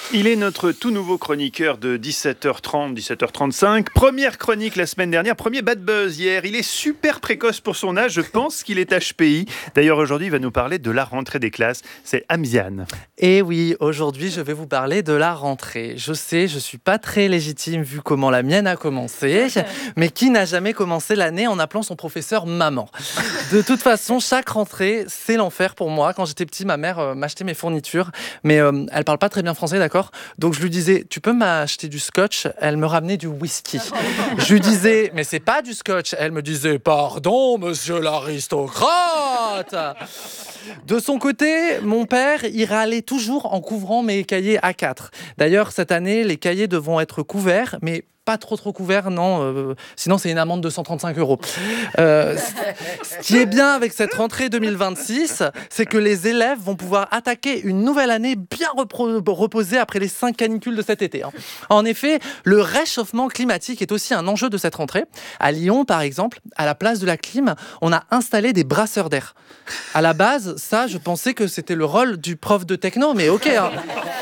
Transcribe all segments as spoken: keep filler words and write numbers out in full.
Il est notre tout nouveau chroniqueur de dix-sept heures trente, dix-sept heures trente-cinq. Première chronique la semaine dernière, premier bad buzz hier. Il est super précoce pour son âge, je pense qu'il est H P I. D'ailleurs, aujourd'hui, il va nous parler de la rentrée des classes. C'est Hamziane. Et oui, aujourd'hui, je vais vous parler de la rentrée. Je sais, je suis pas très légitime vu comment la mienne a commencé, mais qui n'a jamais commencé l'année en appelant son professeur maman? De toute façon, chaque rentrée, c'est l'enfer pour moi. Quand j'étais petit, ma mère euh, m'achetait mes fournitures, mais euh, elle parle pas très bien français, d'accord? Donc je lui disais, tu peux m'acheter du scotch? Elle me ramenait du whisky. Je lui disais, mais c'est pas du scotch. Elle me disait, pardon, monsieur l'aristocrate. De son côté, mon père, il râlait toujours en couvrant mes cahiers A quatre. D'ailleurs, cette année, les cahiers devront être couverts, mais pas trop trop couverts, non. Euh, sinon, c'est une amende de cent trente-cinq euros. Euh, ce qui est bien avec cette rentrée deux mille vingt-six, c'est que les élèves vont pouvoir attaquer une nouvelle année bien repro- reposée après les cinq canicules de cet été. Hein. En effet, le réchauffement climatique est aussi un enjeu de cette rentrée. À Lyon, par exemple, à la place de la clim, on a installé des brasseurs d'air. À la base, ça, je pensais que c'était le rôle du prof de techno, mais ok. Hein.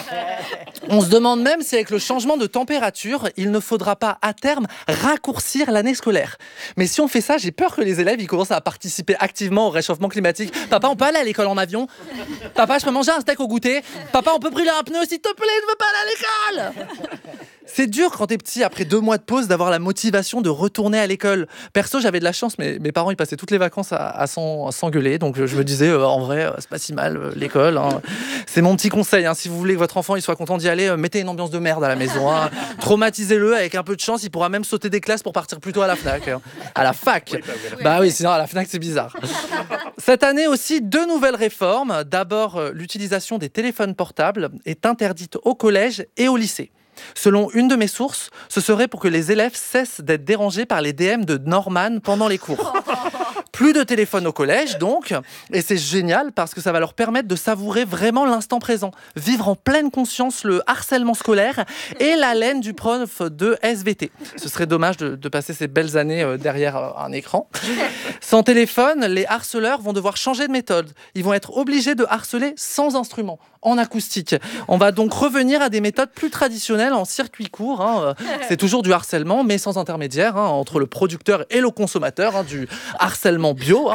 On se demande même si avec le changement de température, il ne faudra pas à terme raccourcir l'année scolaire. Mais si on fait ça, j'ai peur que les élèves ils commencent à participer activement au réchauffement climatique. Papa, on peut aller à l'école en avion? Papa, je peux manger un steak au goûter? Papa, on peut brûler un pneu? S'il te plaît, je veux pas aller à l'école. C'est dur quand t'es petit, après deux mois de pause, d'avoir la motivation de retourner à l'école. Perso, j'avais de la chance, mais mes parents ils passaient toutes les vacances à, à, s'en, à s'engueuler. Donc je me disais, euh, en vrai, euh, c'est pas si mal euh, l'école. Hein. C'est mon petit conseil. Hein. Si vous voulez que votre enfant il soit content d'y aller, euh, mettez une ambiance de merde à la maison. Hein. Traumatisez-le avec un peu de chance, il pourra même sauter des classes pour partir plus tôt à la Fnac. Hein. À la fac. Oui, bah, bah oui, sinon à la Fnac c'est bizarre. Cette année aussi, deux nouvelles réformes. D'abord, euh, l'utilisation des téléphones portables est interdite au collège et au lycée. Selon une de mes sources, ce serait pour que les élèves cessent d'être dérangés par les D M de Norman pendant les cours. Plus de téléphone au collège, donc, et c'est génial parce que ça va leur permettre de savourer vraiment l'instant présent, vivre en pleine conscience le harcèlement scolaire et l'haleine du prof de S V T. Ce serait dommage de, de passer ces belles années derrière un écran. Sans téléphone, les harceleurs vont devoir changer de méthode. Ils vont être obligés de harceler sans instrument, en acoustique. On va donc revenir à des méthodes plus traditionnelles en circuit court. Hein. C'est toujours du harcèlement, mais sans intermédiaire, hein, entre le producteur et le consommateur, hein, du harcèlement bio. Hein.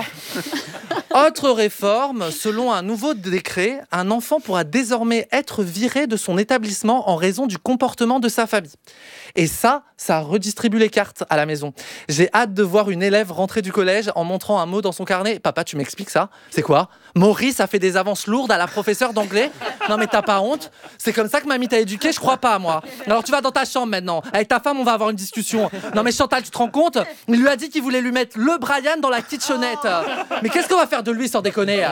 Autre réforme, selon un nouveau décret, un enfant pourra désormais être viré de son établissement en raison du comportement de sa famille. Et ça, ça redistribue les cartes à la maison. J'ai hâte de voir une élève rentrer du collège en montrant un mot dans son carnet. Papa, tu m'expliques ça? C'est quoi? Maurice a fait des avances lourdes à la professeure d'anglais? Non mais t'as pas honte? C'est comme ça que mamie t'a éduqué? Je crois pas, moi. Alors tu vas dans ta chambre maintenant. Avec ta femme, on va avoir une discussion. Non mais Chantal, tu te rends compte? Il lui a dit qu'il voulait lui mettre le Brian dans la kitchenette. Mais qu'est-ce qu'on va faire de lui sans déconner?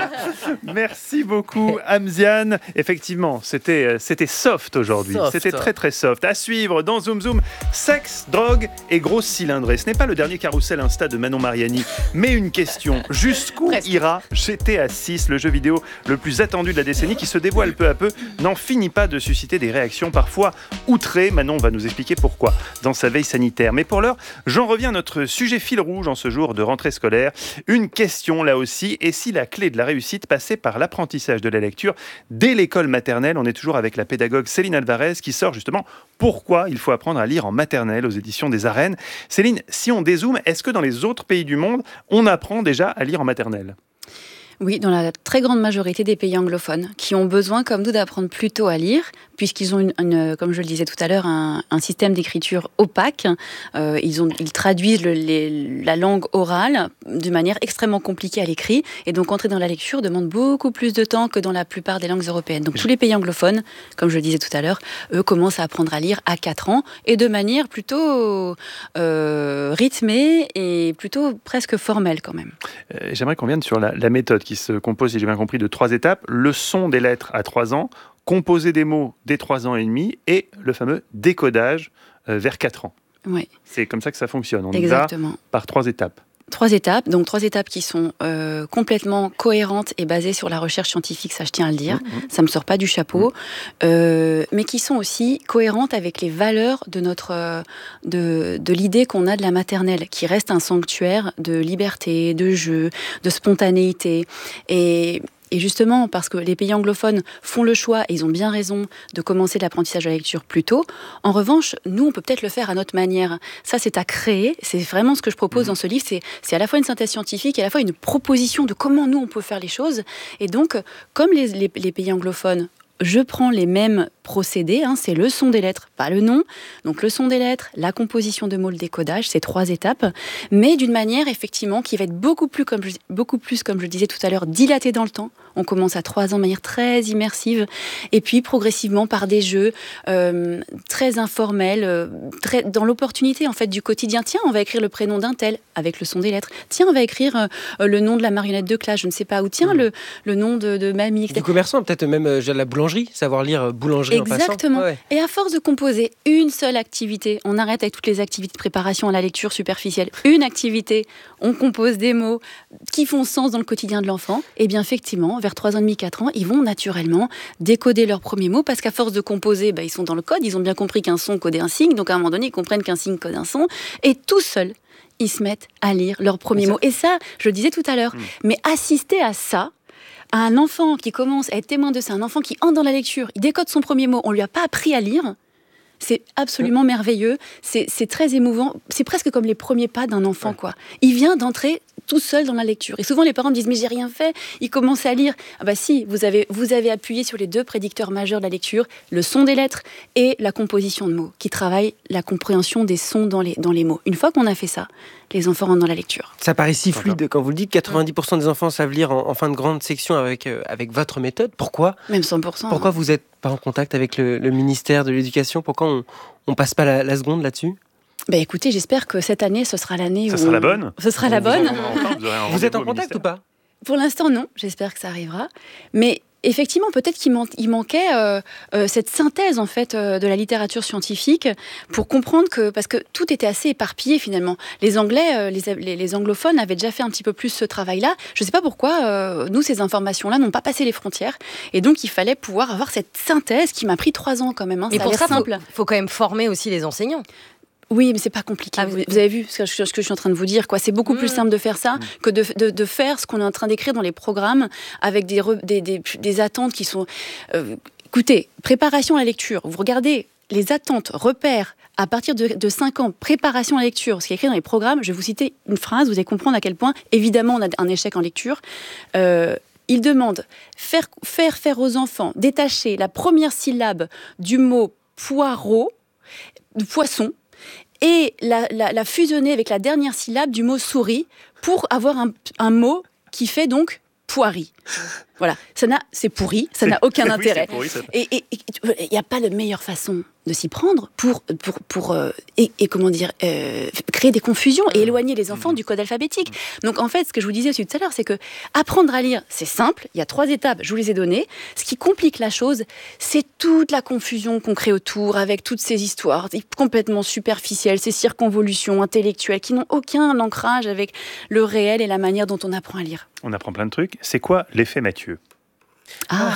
Merci beaucoup, Hamziane. Effectivement, c'était, c'était soft aujourd'hui. Soft. C'était très très soft. À suivre dans Zoom Zoom, sexe, drogue et grosse cylindrée. Ce n'est pas le dernier carrousel Insta de Manon Mariani, mais une question. Jusqu'où Presque. ira G T A six, le jeu vidéo le plus attendu de la décennie qui se dévoile peu à peu, n'en finit pas de susciter des réactions parfois outrées. Manon va nous expliquer pourquoi dans sa veille sanitaire. Mais pour l'heure, j'en reviens à notre sujet fil rouge en ce jour de rentrée scolaire. Une question là aussi, et si la clé de la réussite passait par l'apprentissage de la lecture dès l'école maternelle? On est toujours avec la pédagogue Céline Alvarez qui sort justement pourquoi il faut apprendre à lire en maternelle aux éditions des Arènes. Céline, si on dézoome, est-ce que dans les autres pays du monde, on apprend déjà à lire en maternelle? Oui, dans la très grande majorité des pays anglophones, qui ont besoin, comme nous, d'apprendre plus tôt à lire, puisqu'ils ont, une, une, comme je le disais tout à l'heure, un, un système d'écriture opaque. Euh, ils, ont, ils traduisent le, les, la langue orale d'une manière extrêmement compliquée à l'écrit, et donc entrer dans la lecture demande beaucoup plus de temps que dans la plupart des langues européennes. Donc tous les pays anglophones, comme je le disais tout à l'heure, eux commencent à apprendre à lire à quatre ans, et de manière plutôt euh, rythmée et plutôt presque formelle quand même. Euh, j'aimerais qu'on vienne sur la, la méthode qui se compose, si j'ai bien compris, de trois étapes. Le son des lettres à trois ans, composer des mots dès trois ans et demi et le fameux décodage euh, vers quatre ans. Oui. C'est comme ça que ça fonctionne. On Exactement. y va par trois étapes. Trois étapes, donc trois étapes qui sont euh, complètement cohérentes et basées sur la recherche scientifique, ça je tiens à le dire, mmh, mmh. ça me sort pas du chapeau, mmh. euh, mais qui sont aussi cohérentes avec les valeurs de notre, euh, de, de l'idée qu'on a de la maternelle, qui reste un sanctuaire de liberté, de jeu, de spontanéité. Et Et justement, parce que les pays anglophones font le choix, et ils ont bien raison, de commencer l'apprentissage de la lecture plus tôt. En revanche, nous, on peut peut-être le faire à notre manière. Ça, c'est à créer. C'est vraiment ce que je propose mmh. dans ce livre. C'est, c'est à la fois une synthèse scientifique et à la fois une proposition de comment nous, on peut faire les choses. Et donc, comme les, les, les pays anglophones, je prends les mêmes procédés, hein, c'est le son des lettres, pas le nom. Donc le son des lettres, la composition de mots, le décodage, c'est trois étapes, mais d'une manière effectivement qui va être beaucoup plus, comme je, beaucoup plus, comme je disais tout à l'heure, dilatée dans le temps. On commence à trois ans de manière très immersive, et puis progressivement par des jeux euh, très informels, euh, très, dans l'opportunité en fait du quotidien. Tiens, on va écrire le prénom d'un tel avec le son des lettres. Tiens, on va écrire euh, le nom de la marionnette de classe, je ne sais pas où. Tiens, mmh. le, le nom de, de mamie. et cetera. Du commerçant, peut-être même euh, la boulangerie, savoir lire boulangerie Exactement. en passant. Exactement. Ouais. Et à force de composer une seule activité, on arrête avec toutes les activités de préparation à la lecture superficielle. Une activité, on compose des mots qui font sens dans le quotidien de l'enfant. Et bien effectivement, vers trois ans et demi, quatre ans, ils vont naturellement décoder leurs premiers mots parce qu'à force de composer, bah, ils sont dans le code, ils ont bien compris qu'un son codait un signe, donc à un moment donné, ils comprennent qu'un signe code un son. Et tout seul, ils se mettent à lire leurs premiers mots. Et ça, je le disais tout à l'heure, mmh. mais assister à ça, à un enfant qui commence à être témoin de ça, un enfant qui entre dans la lecture, il décode son premier mot, on lui a pas appris à lire, c'est absolument merveilleux, c'est, c'est très émouvant, c'est presque comme les premiers pas d'un enfant, ouais. quoi. Il vient d'entrer tout seul dans la lecture. Et souvent, les parents me disent « mais j'ai rien fait », il commence à lire. Ah bah si, vous avez, vous avez appuyé sur les deux prédicteurs majeurs de la lecture, le son des lettres et la composition de mots, qui travaillent la compréhension des sons dans les, dans les mots. Une fois qu'on a fait ça, les enfants rentrent dans la lecture. Ça paraît si fluide quand vous le dites, quatre-vingt-dix pour cent des enfants savent lire en, en fin de grande section avec, euh, avec votre méthode. Pourquoi ? Même cent pour cent. Pourquoi hein. vous n'êtes pas en contact avec le, le ministère de l'Éducation ? Pourquoi on ne passe pas la, la seconde là-dessus ? Bah écoutez, j'espère que cette année, ce sera l'année ça où... Ça sera la bonne Ce sera la bonne. Vous, vous, vous êtes en contact ou pas ? Pour l'instant, non. J'espère que ça arrivera. Mais effectivement, peut-être qu'il man- il manquait euh, euh, cette synthèse en fait euh, de la littérature scientifique pour comprendre que, parce que tout était assez éparpillé finalement. Les Anglais, euh, les, les, les anglophones avaient déjà fait un petit peu plus ce travail-là. Je ne sais pas pourquoi euh, nous, ces informations-là n'ont pas passé les frontières. Et donc, il fallait pouvoir avoir cette synthèse qui m'a pris trois ans quand même. Hein. Et ça pour a l'air ça, simple. Il faut, faut quand même former aussi les enseignants. Oui, mais c'est pas compliqué. Ah, vous, vous avez vu ce que, je, ce que je suis en train de vous dire, quoi. C'est beaucoup mmh. plus simple de faire ça mmh. que de, de, de faire ce qu'on est en train d'écrire dans les programmes avec des, re, des, des, des attentes qui sont... Euh, écoutez, préparation à la lecture. Vous regardez les attentes, repères, à partir de, de cinq ans, préparation à la lecture, ce qui est écrit dans les programmes. Je vais vous citer une phrase, vous allez comprendre à quel point, évidemment, on a un échec en lecture. Euh, il demande faire, faire faire aux enfants détacher la première syllabe du mot poireau, de poisson, et la, la, la fusionner avec la dernière syllabe du mot souris pour avoir un, un mot qui fait donc poirie. Voilà, ça n'a, c'est pourri, ça c'est, n'a aucun oui, intérêt. Pourri, ça... Et il n'y a pas de meilleure façon de s'y prendre pour, pour, pour euh, et, et comment dire, euh, créer des confusions et éloigner les enfants mmh. du code alphabétique. Donc en fait, ce que je vous disais aussi tout à l'heure, c'est que apprendre à lire, c'est simple, il y a trois étapes, je vous les ai données. Ce qui complique la chose, c'est toute la confusion qu'on crée autour avec toutes ces histoires complètement superficielles, ces circonvolutions intellectuelles qui n'ont aucun ancrage avec le réel et la manière dont on apprend à lire. On apprend plein de trucs. C'est quoi l'effet Mathieu ? Ah.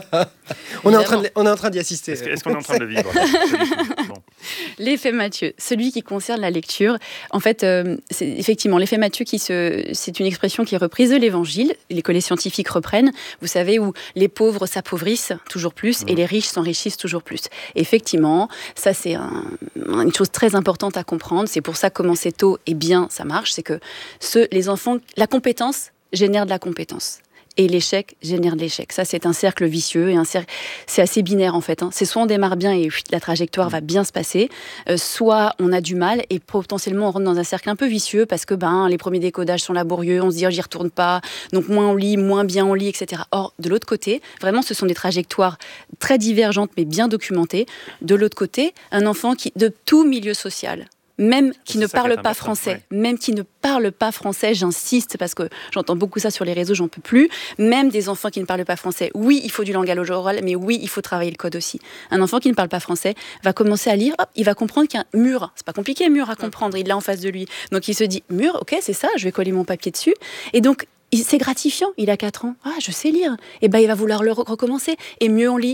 on, est en train de, on est en train d'y assister. Est-ce, est-ce qu'on est en train de le vivre bon. L'effet Mathieu, celui qui concerne la lecture. En fait, euh, c'est effectivement l'effet Mathieu, qui se, c'est une expression qui est reprise de l'Évangile, que les scientifiques reprennent. Vous savez, où les pauvres s'appauvrissent toujours plus mmh. et les riches s'enrichissent toujours plus. Effectivement, ça c'est un, une chose très importante à comprendre. C'est pour ça que commencer tôt et bien, ça marche. C'est que ce, les enfants, la compétence génère de la compétence. Et l'échec génère de l'échec. Ça, c'est un cercle vicieux et un cercle... c'est assez binaire en fait. Hein. C'est soit on démarre bien et la trajectoire va bien se passer, euh, soit on a du mal et potentiellement on rentre dans un cercle un peu vicieux parce que ben les premiers décodages sont laborieux, on se dit oh, j'y retourne pas, donc moins on lit, moins bien on lit, et cetera. Or, de l'autre côté, vraiment, ce sont des trajectoires très divergentes mais bien documentées. De l'autre côté, un enfant qui de tout milieu social, même qui ne parle pas français, ouais. même qui ne parle pas français, j'insiste parce que j'entends beaucoup ça sur les réseaux, j'en peux plus. Même des enfants qui ne parlent pas français, oui, il faut du langage oral, mais oui, il faut travailler le code aussi. Un enfant qui ne parle pas français va commencer à lire, hop, il va comprendre qu'il y a un mur. C'est pas compliqué, un mur à comprendre, il l'a en face de lui. Donc il se dit, mur, ok, c'est ça, je vais coller mon papier dessus. Et donc, c'est gratifiant, il a quatre ans, ah, je sais lire. Et ben il va vouloir le recommencer. Et mieux on lit,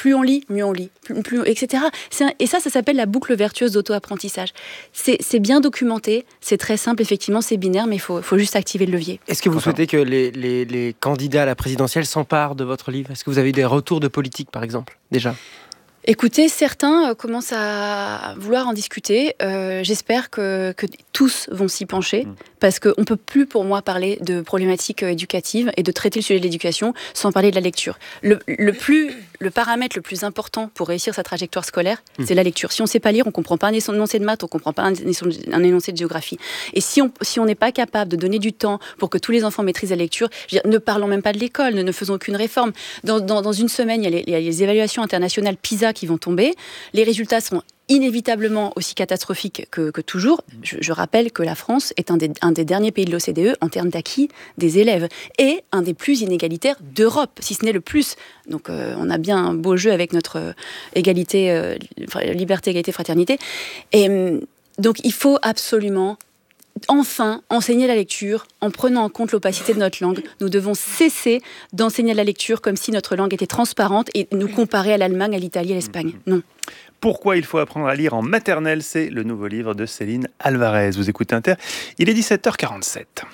Plus on lit, mieux on lit, plus, plus, et cetera. C'est un, et ça, ça s'appelle la boucle vertueuse d'auto-apprentissage. C'est, c'est bien documenté, c'est très simple, effectivement, c'est binaire, mais il faut, faut juste activer le levier. Est-ce que vous Enfin, souhaitez que les, les, les candidats à la présidentielle s'emparent de votre livre ? Est-ce que vous avez des retours de politique, par exemple, déjà ? Écoutez, certains euh, commencent à vouloir en discuter. Euh, j'espère que, que tous vont s'y pencher, mmh. parce qu'on ne peut plus, pour moi, parler de problématiques éducatives et de traiter le sujet de l'éducation sans parler de la lecture. Le, le, plus, le paramètre le plus important pour réussir sa trajectoire scolaire, mmh. c'est la lecture. Si on ne sait pas lire, on ne comprend pas un énoncé de maths, on ne comprend pas un énoncé de géographie. Et si on si on n'est pas capable de donner du temps pour que tous les enfants maîtrisent la lecture, je veux dire, ne parlons même pas de l'école, ne, ne faisons aucune réforme. Dans, dans, dans une semaine, il y a les, il y a les évaluations internationales PISA qui vont tomber. Les résultats sont inévitablement aussi catastrophiques que, que toujours. Je, je rappelle que la France est un des, un des derniers pays de l'O C D E en termes d'acquis des élèves et un des plus inégalitaires d'Europe, si ce n'est le plus. Donc euh, on a bien un beau jeu avec notre euh, égalité, euh, liberté, égalité, fraternité. Et euh, donc il faut absolument enfin enseigner la lecture en prenant en compte l'opacité de notre langue. Nous devons cesser d'enseigner la lecture comme si notre langue était transparente et nous comparer à l'Allemagne, à l'Italie, à l'Espagne. Non. Pourquoi il faut apprendre à lire en maternelle, c'est le nouveau livre de Céline Alvarez. Vous écoutez Inter, il est dix-sept heures quarante-sept.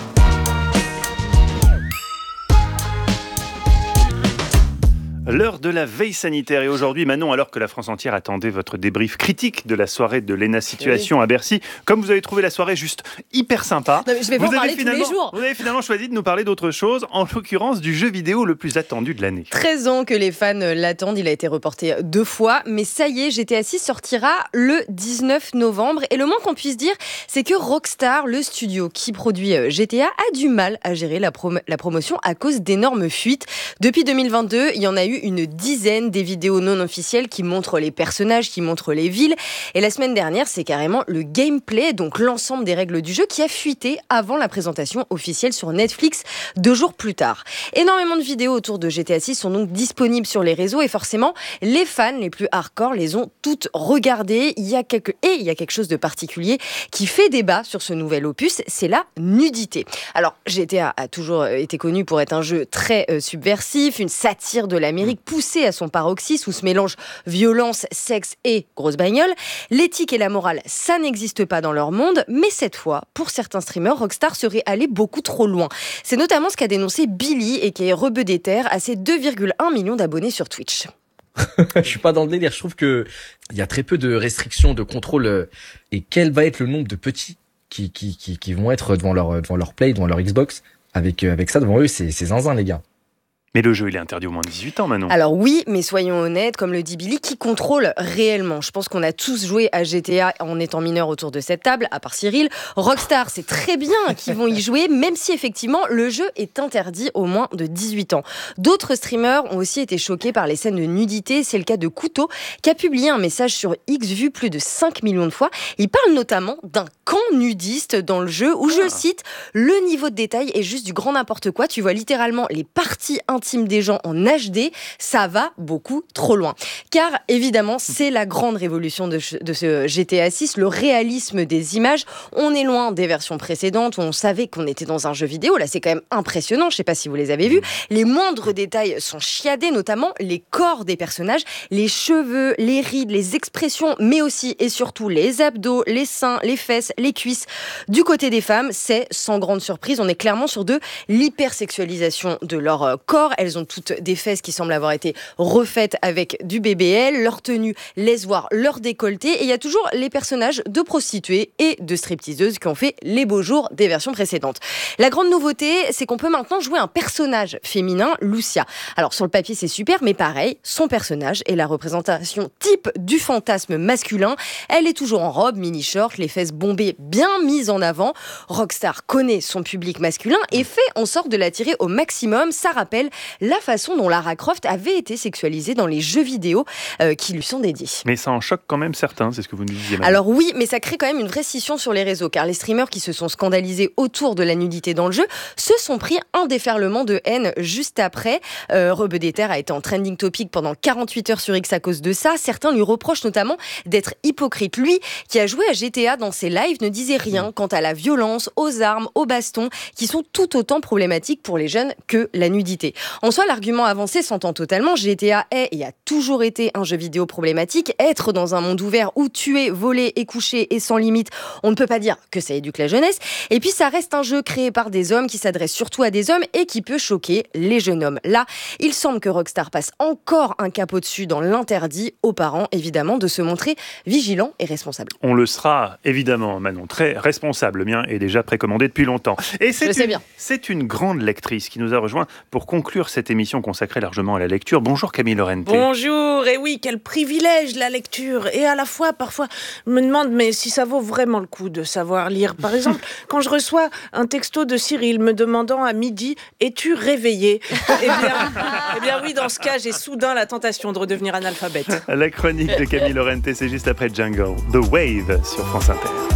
L'heure de la veille sanitaire. Et aujourd'hui, Manon, alors que la France entière attendait votre débrief critique de la soirée de l'E N A Situation oui. à Bercy, comme vous avez trouvé la soirée juste hyper sympa, non, mais je vais vous, vous parler tous les jours. Vous avez finalement choisi de nous parler d'autre chose, en l'occurrence du jeu vidéo le plus attendu de l'année. treize ans que les fans l'attendent, il a été reporté deux fois, mais ça y est, G T A six sortira le dix-neuf novembre. Et le moins qu'on puisse dire, c'est que Rockstar, le studio qui produit G T A, a du mal à gérer la, prom- la promotion à cause d'énormes fuites. Depuis deux mille vingt-deux, il y en a eu une dizaine des vidéos non officielles qui montrent les personnages, qui montrent les villes. Et la semaine dernière, c'est carrément le gameplay, donc l'ensemble des règles du jeu, qui a fuité avant la présentation officielle sur Netflix deux jours plus tard. Énormément de vidéos autour de G T A six sont donc disponibles sur les réseaux et forcément, les fans les plus hardcore les ont toutes regardées. Il y a quelque... Et il y a quelque chose de particulier qui fait débat sur ce nouvel opus, c'est la nudité. Alors, G T A a toujours été connu pour être un jeu très euh, subversif, une satire de l'Amérique poussé à son paroxysme où se mélangent violence, sexe et grosse bagnole. L'éthique et la morale, ça n'existe pas dans leur monde, mais cette fois, pour certains streamers, Rockstar serait allé beaucoup trop loin. C'est notamment ce qu'a dénoncé Billy, et qui est Rebeu des Terres, à ses deux virgule un millions d'abonnés sur Twitch. Je suis pas dans le délire, je trouve que il y a très peu de restrictions, de contrôle, et quel va être le nombre de petits qui, qui, qui, qui vont être devant leur, devant leur Play, devant leur Xbox, avec, avec ça devant eux, c'est, c'est zinzin les gars. Mais le jeu, il est interdit au moins de dix-huit ans, Manon. Alors oui, mais soyons honnêtes, comme le dit Billy, qui contrôle réellement ? Je pense qu'on a tous joué à G T A en étant mineurs autour de cette table, à part Cyril. Rockstar, c'est très bien qu'ils vont y jouer, même si effectivement, le jeu est interdit au moins de dix-huit ans. D'autres streamers ont aussi été choqués par les scènes de nudité. C'est le cas de Couteau, qui a publié un message sur X vu plus de cinq millions de fois. Il parle notamment d'un camp nudiste dans le jeu, où, je cite, « Le niveau de détail est juste du grand n'importe quoi. Tu vois littéralement les parties intimes des gens en H D, ça va beaucoup trop loin. » Car évidemment, c'est la grande révolution de, de ce G T A six, le réalisme des images. On est loin des versions précédentes où on savait qu'on était dans un jeu vidéo. Là, c'est quand même impressionnant. Je ne sais pas si vous les avez vus. Les moindres détails sont chiadés, notamment les corps des personnages, les cheveux, les rides, les expressions, mais aussi et surtout les abdos, les seins, les fesses, les cuisses. Du côté des femmes, c'est sans grande surprise. On est clairement sur de l'hypersexualisation de leur corps. Elles ont toutes des fesses qui semblent avoir été refaites avec du B B L. Leur tenue laisse voir leur décolleté. Et il y a toujours les personnages de prostituées et de stripteaseuses qui ont fait les beaux jours des versions précédentes. La grande nouveauté, c'est qu'on peut maintenant jouer un personnage féminin, Lucia. Alors sur le papier, c'est super, mais pareil, son personnage est la représentation type du fantasme masculin. Elle est toujours en robe, mini-short, les fesses bombées bien mises en avant. Rockstar connaît son public masculin et fait en sorte de l'attirer au maximum. Ça rappelle la façon dont Lara Croft avait été sexualisée dans les jeux vidéo euh, qui lui sont dédiés. Mais ça en choque quand même certains, c'est ce que vous nous disiez. Madame. Alors oui, mais ça crée quand même une vraie scission sur les réseaux, car les streamers qui se sont scandalisés autour de la nudité dans le jeu se sont pris un déferlement de haine juste après. Euh, Rebeu des Terres a été en trending topic pendant quarante-huit heures sur X à cause de ça. Certains lui reprochent notamment d'être hypocrite. Lui, qui a joué à G T A dans ses lives, ne disait rien quant à la violence, aux armes, aux bastons, qui sont tout autant problématiques pour les jeunes que la nudité. En soi, l'argument avancé s'entend totalement. G T A est et a toujours été un jeu vidéo problématique. Être dans un monde ouvert où tuer, voler et coucher est sans limite, on ne peut pas dire que ça éduque la jeunesse. Et puis ça reste un jeu créé par des hommes qui s'adresse surtout à des hommes et qui peut choquer les jeunes hommes. Là, il semble que Rockstar passe encore un cap au-dessus dans l'interdit aux parents, évidemment, de se montrer vigilants et responsables. On le sera, évidemment, Manon, très responsable. Le mien est déjà précommandé depuis longtemps. Et c'est Je sais une, bien. c'est une grande lectrice qui nous a rejoint pour conclure cette émission consacrée largement à la lecture. Bonjour Camille Lorente. Bonjour, et oui, quel privilège la lecture. Et à la fois, parfois, je me demande mais si ça vaut vraiment le coup de savoir lire. Par exemple, quand je reçois un texto de Cyril me demandant à midi « Es-tu réveillé ?» Eh bien, eh bien oui, dans ce cas, j'ai soudain la tentation de redevenir analphabète. La chronique de Camille Lorente, c'est juste après Jungle, The Wave sur France Inter.